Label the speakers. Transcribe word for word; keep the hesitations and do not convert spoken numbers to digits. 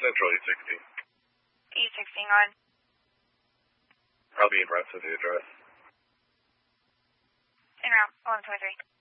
Speaker 1: Central, eight sixty.
Speaker 2: eight sixty on.
Speaker 1: I'll be abreast of the address.
Speaker 2: En route, eleven twenty-three.